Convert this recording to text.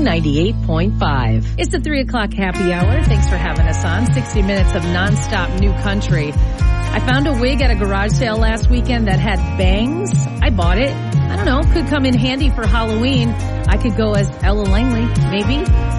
98.5. It's the 3 o'clock happy hour. Thanks for having us on. 60 minutes of nonstop new country. I found a wig at a garage sale last weekend that had bangs. I bought it. I don't know, could come in handy for Halloween. I could go as Ella Langley, maybe.